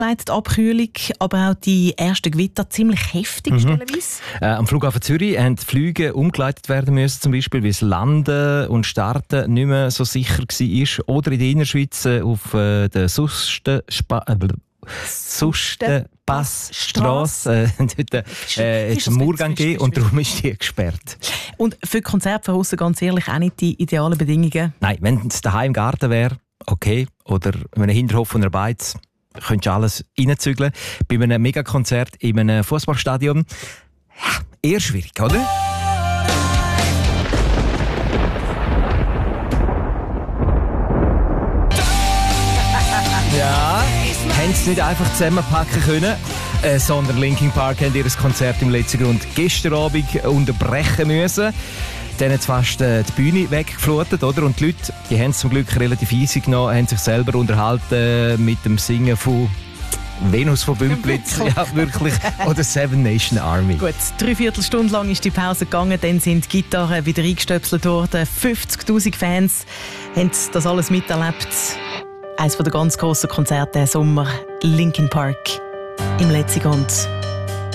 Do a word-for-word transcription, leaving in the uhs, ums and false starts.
leidet die Abkühlung, aber auch die ersten Gewitter ziemlich heftig, mhm. stellenweise. Äh, am Flughafen Zürich mussten die Flüge umgeleitet werden müssen, zum Beispiel, weil das Landen und Starten nicht mehr so sicher war. Oder in der Innerschweiz äh, auf äh, der Susten... Äh, Sustenpassstrasse. Äh, dort äh, ist ein Murgang gegeben und darum ist die gesperrt. Und für Konzerte von aussen ganz ehrlich auch nicht die idealen Bedingungen? Nein, wenn es daheim im Garten wäre, okay. Oder in einem Hinterhof von einer Beiz, könntest du alles reinzügeln. Bei einem Megakonzert in einem Fußballstadion, ja, eher schwierig, oder? Ja, haben sie nicht einfach zusammenpacken können, äh, sondern Linkin Park haben ihr Konzert im letzten Grund gestern Abend unterbrechen müssen. Dann hat fast äh, die Bühne weggeflutet, oder? Und die Leute, die haben es zum Glück relativ easy genommen, haben sich selber unterhalten mit dem Singen von Venus von Bümplitz, ja, wirklich, oder Seven Nation Army. Gut, dreiviertel Stunde lang ist die Pause gegangen, dann sind die Gitarren wieder eingestöpselt worden. fünfzigtausend Fans haben das alles miterlebt. Eines der ganz grossen Konzerte diesen Sommer, Linkin Park im Letzigrund.